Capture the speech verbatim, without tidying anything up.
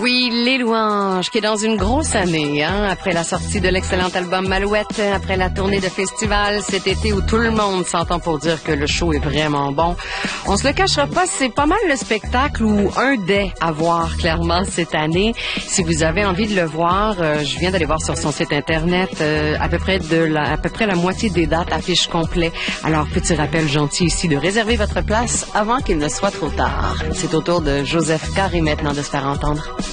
Oui, Les Louanges, qui est dans une grosse année, hein, après la sortie de l'excellent album Malouette, après la tournée de festival cet été où tout le monde s'entend pour dire que le show est vraiment bon. On se le cachera pas, c'est pas mal le spectacle ou un des à voir clairement cette année. Si vous avez envie de le voir, euh, je viens d'aller voir sur son site internet, euh, à peu près de la, à peu près la moitié des dates affichent complet. Alors, petit rappel gentil ici de réserver votre place avant qu'il ne soit trop tard. C'est au tour de Joseph Carré maintenant de se faire entendre.